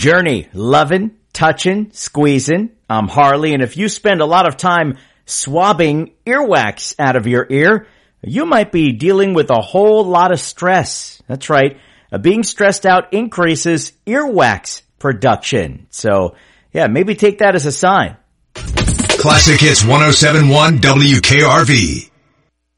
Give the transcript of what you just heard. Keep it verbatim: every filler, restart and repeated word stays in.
Journey, lovin', touchin', squeezin'. I'm Harley, and if you spend a lot of time swabbing earwax out of your ear, you might be dealing with a whole lot of stress. That's right. Uh, being stressed out increases earwax production. So, yeah, maybe take that as a sign. Classic Hits one oh seven point one W K R V.